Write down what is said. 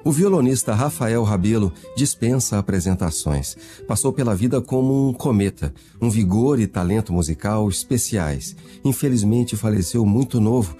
O violonista Rafael Rabelo dispensa apresentações. Passou pela vida como um cometa, um vigor e talento musical especiais. Infelizmente faleceu muito novo,